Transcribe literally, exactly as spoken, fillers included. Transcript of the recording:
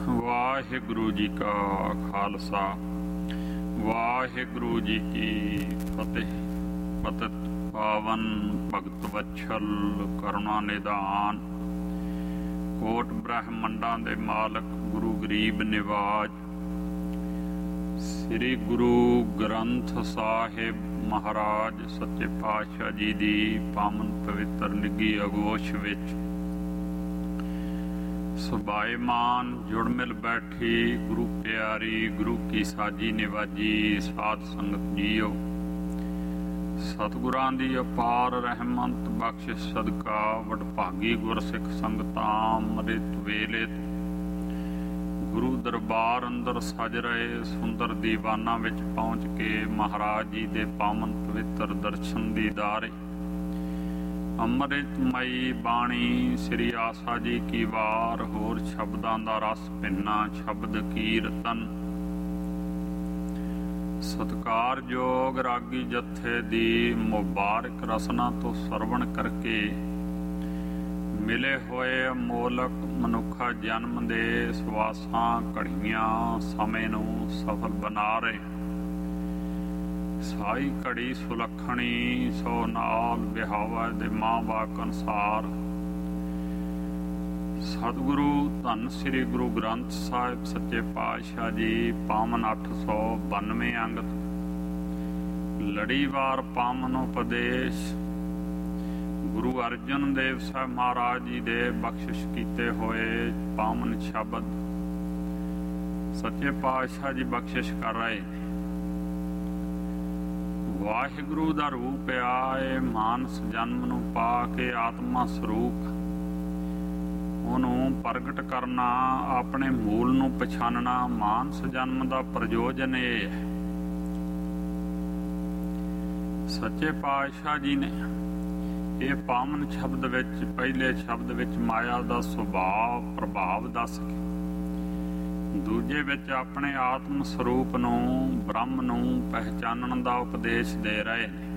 ਵਾਹਿਗੁਰੂ ਜੀ ਕਾ ਖਾਲਸਾ ਵਾਹਿਗੁਰੂ ਜੀ ਕੀ ਫਤਿਹ। ਪਤਿਤ ਪਾਵਨ ਭਗਤ ਵਛਲ ਕਰੁਣਾ ਨਿਧਾਨ, ਕੋਟ ਬ੍ਰਹਮੰਡਾਂ ਦੇ ਮਾਲਕ ਗੁਰੂ ਗਰੀਬ ਨਿਵਾਜ, ਸ੍ਰੀ ਗੁਰੂ ਗ੍ਰੰਥ ਸਾਹਿਬ ਮਹਾਰਾਜ ਸੱਚੇ ਪਾਤਸ਼ਾਹ ਜੀ ਦੀ ਪਾਵਨ ਪਵਿੱਤਰ ਨਿੱਘੀ ਅਗੋਸ਼ ਵਿੱਚ ਸੁਭਾਏਮਾਨ ਜੁੜ ਮਿਲ ਬੈਠੀ ਗੁਰੂ ਪਿਆਰੀ ਗੁਰੂ ਕੀ ਸਾਜੀ ਨਿਵਾਜੀ ਸਾਧ ਸੰਗਤ ਜੀਓ, ਸਤਿਗੁਰਾਂ ਦੀ ਅਪਾਰ ਰਹਿਮਤ ਬਖਸ਼ਿਸ਼ ਸਦਕਾ ਵਡਭਾਗੀ ਗੁਰਸਿੱਖ ਸੰਗਤਾਂ ਅੰਮ੍ਰਿਤ ਵੇਲੇ ਗੁਰੂ ਦਰਬਾਰ ਅੰਦਰ ਸਜ ਰਹੇ ਸੁੰਦਰ ਦੀਵਾਨਾਂ ਵਿੱਚ ਪਹੁੰਚ ਕੇ ਮਹਾਰਾਜ ਜੀ ਦੇ ਪਾਵਨ ਪਵਿੱਤਰ ਦਰਸ਼ਨ ਦੀਦਾਰੇ ਅੰਮ੍ਰਿਤਮਈ ਬਾਣੀ ਸ੍ਰੀ ਆਸਾ ਜੀ ਕੀ ਵਾਰ ਹੋਰ ਸ਼ਬਦਾਂ ਦਾ ਰਸ ਭਿੰਨਾ ਸ਼ਬਦ ਕੀਰਤਨ ਸਤਿਕਾਰਯੋਗ ਰਾਗੀ ਜਥੇ ਦੀ ਮੁਬਾਰਕ ਰਸਨਾ ਤੋਂ ਸਰਵਣ ਕਰਕੇ ਮਿਲੇ ਹੋਏ ਅਮੋਲਕ ਮਨੁੱਖਾ ਜਨਮ ਦੇ ਸਵਾਸਾਂ ਘੜੀਆਂ ਸਮੇਂ ਨੂੰ ਸਫਲ ਬਣਾ ਰਹੇ। ਸਾਈ ਘੜੀ ਸੁਲੱਖਣੀ ਸੋ ਨਾਲ ਵਿਹਾਵਾ ਦੇ ਮਾਂ ਵਾਕ ਅਨੁਸਾਰ ਸਤਿਗੁਰੂ ਧੰਨ ਸ੍ਰੀ ਗੁਰੂ ਗ੍ਰੰਥ ਸਾਹਿਬ ਸੱਚੇ ਪਾਤਸ਼ਾਹ ਜੀ ਪਾਵਨ ਅੱਠ ਸੌ ਬਾਨਵੇਂ ਅੰਗਤ ਲੜੀਵਾਰ ਪਾਵਨ ਉਪਦੇਸ਼ ਗੁਰੂ ਅਰਜਨ ਦੇਵ ਸਾਹਿਬ ਮਹਾਰਾਜ ਜੀ ਦੇ ਬਖਸ਼ਿਸ਼ ਕੀਤੇ ਹੋਏ ਪਾਵਨ ਸ਼ਬਦ ਸੱਚੇ ਪਾਤਸ਼ਾਹ ਜੀ ਬਖਸ਼ਿਸ਼ ਕਰ ਰਹੇ। ਵਾਹਿਗੁਰੂ ਦਾ ਰੂਪ ਆਏ ਮਾਨਸ ਜਨਮ ਨੂੰ ਪਾ ਕੇ ਆਤਮਾ ਸਰੂਪ ਉਹਨੂੰ ਪ੍ਰਗਟ ਕਰਨਾ, ਆਪਣੇ ਮੂਲ ਨੂੰ ਪਛਾਨਣਾ ਮਾਨਸ ਜਨਮ ਦਾ ਪ੍ਰਯੋਜਨ ਇਹ ਹੈ। ਸੱਚੇ ਪਾਤਸ਼ਾਹ ਜੀ ਨੇ ਇਹ ਪਾਵਨ ਸ਼ਬਦ ਵਿੱਚ ਪਹਿਲੇ ਸ਼ਬਦ ਵਿੱਚ ਮਾਇਆ ਦਾ ਸੁਭਾਅ ਪ੍ਰਭਾਵ ਦੱਸ ਕੇ ਦੂਜੇ ਵਿੱਚ ਆਪਣੇ ਆਤਮ ਸਰੂਪ ਨੂੰ ਬ੍ਰਹਮ ਨੂੰ ਪਹਿਚਾਨਣ ਦਾ ਉਪਦੇਸ਼ ਦੇ ਰਹੇ ਨੇ।